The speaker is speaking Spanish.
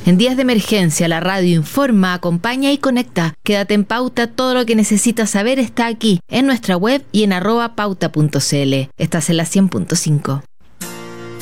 En días de emergencia, la radio informa, acompaña y conecta. Quédate en Pauta, todo lo que necesitas saber está aquí, en nuestra web y en @pauta.cl. Estás en la 100.5.